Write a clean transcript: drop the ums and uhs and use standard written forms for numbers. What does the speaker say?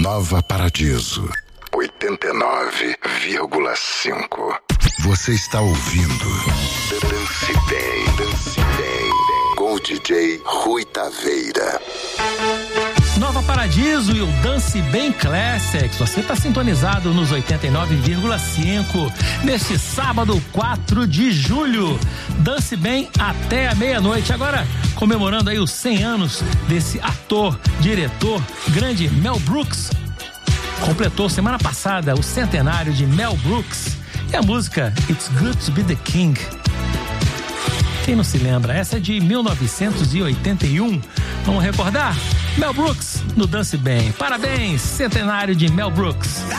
Nova Paradiso 89,5. Você está ouvindo Dance Bem, Dance Bem, com o DJ Rui Taveira. Nova Paradiso e o Dance Bem Classics. Você está sintonizado nos 89,5 neste sábado 4 de julho. Dance Bem até a meia-noite. Agora comemorando aí os 100 anos desse ator, diretor, grande Mel Brooks. Completou semana passada o centenário de Mel Brooks. E a música It's Good to Be the King. Quem não se lembra? Essa é de 1981. Vamos recordar? Mel Brooks no Dance Bem. Parabéns, centenário de Mel Brooks.